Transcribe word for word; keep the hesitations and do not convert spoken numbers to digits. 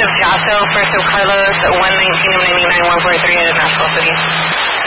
Jasso, First of Carlos, one nineteen ninety-nine, one forty-three in Nashville City.